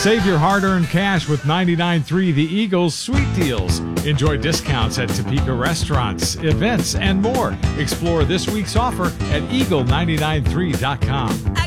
Save your hard-earned cash with 99.3 The Eagle's Sweet Deals. Enjoy discounts at Topeka restaurants, events, and more. Explore this week's offer at eagle993.com.